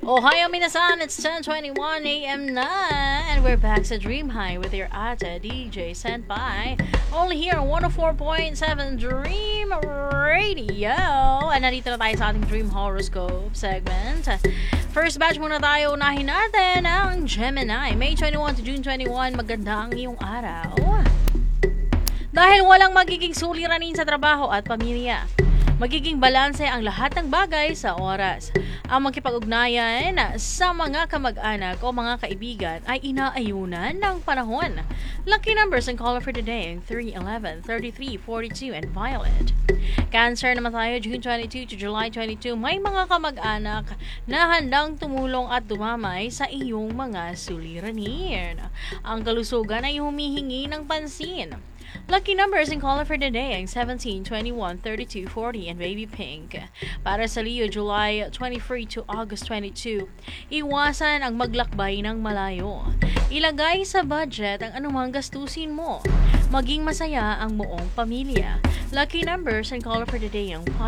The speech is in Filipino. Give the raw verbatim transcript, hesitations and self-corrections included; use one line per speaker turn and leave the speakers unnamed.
Ohio minasan, it's ten twenty-one a m na, and we're back sa Dream High with your ate D J Senpai, only here on one oh four point seven Dream Radio. And nandito na tayo sa ating Dream Horoscope segment. First batch muna tayo, unahin natin ang Gemini, May twenty-first to June twenty-first. Maganda ang iyong araw dahil walang magiging suliranin sa trabaho at pamilya. Magiging balanse ang lahat ng bagay sa oras. Ang makipag-ugnayan sa mga kamag-anak o mga kaibigan ay inaayunan ng panahon. Lucky numbers and color for today: three, eleven, thirty-three, forty-two, and violet. Cancer naman tayo, June twenty-second to July twenty-second. May mga kamag-anak na handang tumulong at dumamay sa iyong mga suliranin. Ang kalusugan ay humihingi ng pansin. Lucky numbers and color for today: seventeen, twenty-one, thirty-two, forty, and baby pink. Para sa Leo, July twenty-first to August twenty-second, iwasan ang maglakbay ng malayo. Ilagay sa budget ang anumang gastusin mo. Maging masaya ang buong pamilya. Lucky numbers and color for today: